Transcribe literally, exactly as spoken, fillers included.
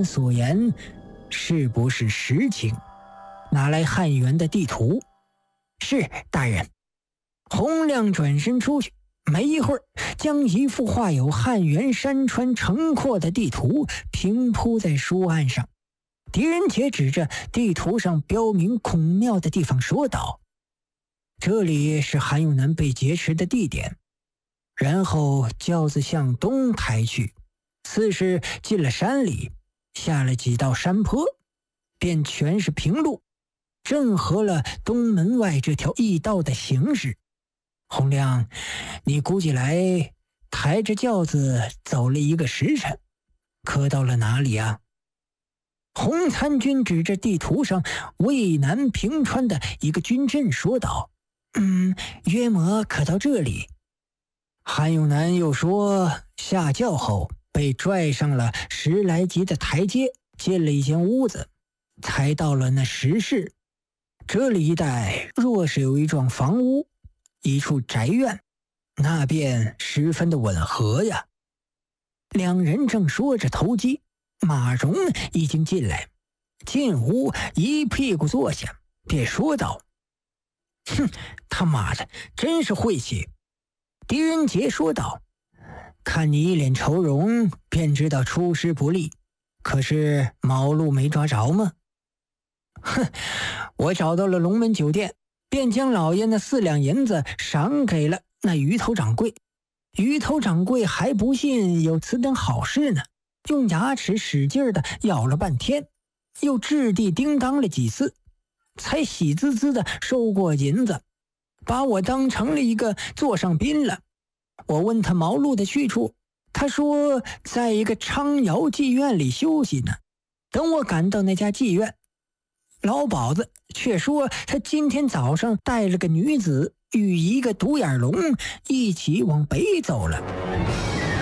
南所言是不是实情？拿来汉元的地图。 是，大人。 洪亮转身出去，没一会儿，将一幅画有汉元山川城廓的地图平铺在书案上。狄仁杰指着地图上标明孔庙的地方说道：“这里是韩永南被劫持的地点。”然后轿子向东抬去，似是进了山里，下了几道山坡，便全是平路，正合了东门外这条驿道的形式。洪亮，你估计来抬着轿子走了一个时辰，可到了哪里啊？洪参军指着地图上渭南平川的一个军镇说道：“ 嗯，约莫可到这里。” 韩永南又说，下轿后被拽上了十来级的台阶，进了一间屋子，才到了那石室。这里一带若是有一幢房屋，一处宅院，那便十分的吻合呀。两人正说着投机，马荣已经进来，进屋一屁股坐下，便说道：“ 哼，他妈的，真是晦气。” 狄仁杰说道：“看你一脸愁容，便知道出师不利。可是毛路没抓着吗？”“ 哼，我找到了龙门酒店，便将老爷那四两银子赏给了那鱼头掌柜。鱼头掌柜还不信有此等好事呢，用牙齿使劲的咬了半天，又掷地叮当了几次，才喜滋滋的收过银子，把我当成了一个座上宾了。我问他毛路的去处，他说在一个昌窑妓院里休息呢。等我赶到那家妓院，老鸨子却说他今天早上带了个女子与一个独眼龙一起往北走了。”